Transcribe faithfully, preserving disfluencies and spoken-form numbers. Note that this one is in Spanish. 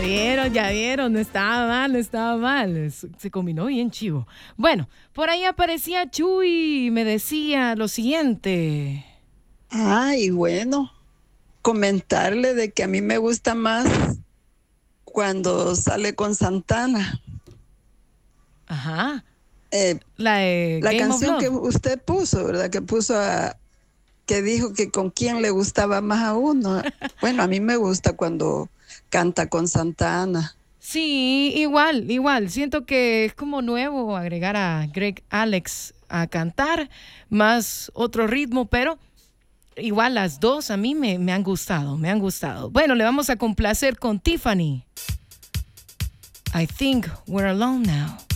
vieron, ya vieron, no estaba mal, no estaba mal. Se combinó bien chivo. Bueno, por ahí aparecía Chuy y me decía lo siguiente. Ay, bueno, comentarle de que a mí me gusta más cuando sale con Santana. Ajá. Eh, La de la Game canción of que Love. usted puso, ¿verdad? Que puso a, que dijo que con quién le gustaba más a uno. Bueno, a mí me gusta cuando canta con Santana. Sí, igual, igual. Siento que es como nuevo agregar a Greg Alex a cantar, más otro ritmo, pero igual las dos a mí me, me han gustado, me han gustado. Bueno, le vamos a complacer con Tiffany. I think we're alone now.